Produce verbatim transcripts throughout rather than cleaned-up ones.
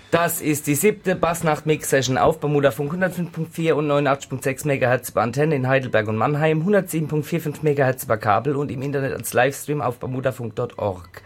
Das ist die siebte Bassnacht-Mix-Session auf Bermudafunk hundertfünf Komma vier und neunundachtzig Komma sechs Megahertz über Antenne in Heidelberg und Mannheim, hundertsieben Komma fünfundvierzig Megahertz über Kabel und im Internet als Livestream auf bermudafunk punkt org.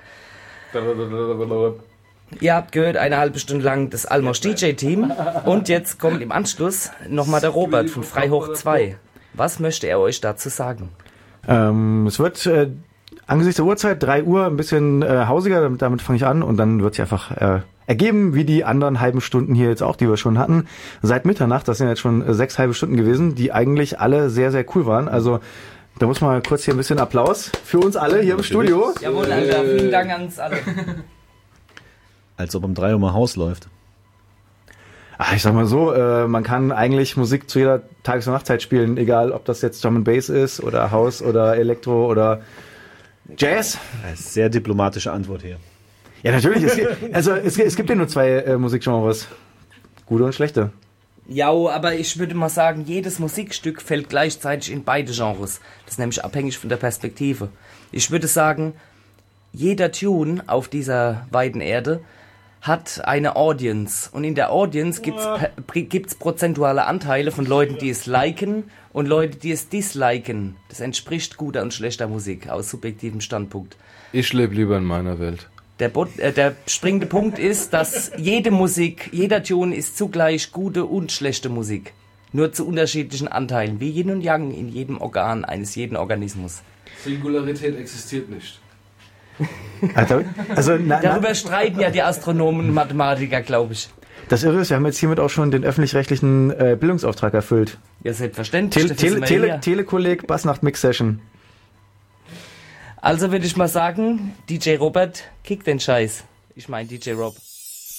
Ihr habt gehört, eine halbe Stunde lang das Almosch D J-Team und jetzt kommt im Anschluss nochmal der Robert von Freihoch zwei. Was möchte er euch dazu sagen? Ähm, es wird äh, angesichts der Uhrzeit drei Uhr ein bisschen äh, hausiger, damit, damit fange ich an und dann wird sich einfach äh, ergeben, wie die anderen halben Stunden hier jetzt auch, die wir schon hatten. Seit Mitternacht, das sind jetzt schon äh, sechs halbe Stunden gewesen, die eigentlich alle sehr, sehr cool waren. Also da muss man kurz hier ein bisschen Applaus für uns alle hier im Studio. Jawohl, Alter, vielen Dank an uns alle. Als ob um drei Uhr mal Haus läuft. Ach, ich sag mal so, äh, man kann eigentlich Musik zu jeder Tages- und Nachtzeit spielen, egal ob das jetzt Drum and Bass ist oder House oder Elektro oder Jazz. Eine sehr diplomatische Antwort hier. Ja, natürlich. Es, also es, es gibt ja nur zwei äh, Musikgenres. Gute und schlechte. Ja, aber ich würde mal sagen, jedes Musikstück fällt gleichzeitig in beide Genres. Das ist nämlich abhängig von der Perspektive. Ich würde sagen, jeder Tune auf dieser weiten Erde hat eine Audience. Und in der Audience gibt's, gibt's prozentuale Anteile von Leuten, die es liken und Leute, die es disliken. Das entspricht guter und schlechter Musik aus subjektivem Standpunkt. Ich lebe lieber in meiner Welt. Der, Bo- äh, der springende Punkt ist, dass jede Musik, jeder Tune ist zugleich gute und schlechte Musik. Nur zu unterschiedlichen Anteilen, wie Yin und Yang in jedem Organ eines jeden Organismus. Singularität existiert nicht. Also, also na, na, Darüber streiten ja die Astronomen und Mathematiker, glaube ich. das Irre ist, wir haben jetzt hiermit auch schon den öffentlich-rechtlichen äh, Bildungsauftrag erfüllt. Ja, selbstverständlich. Tele, Tele, Tele, Telekolleg Bassnacht Mix Session. Also würde ich mal sagen, D J Robert, kick den Scheiß. Ich meine D J Rob.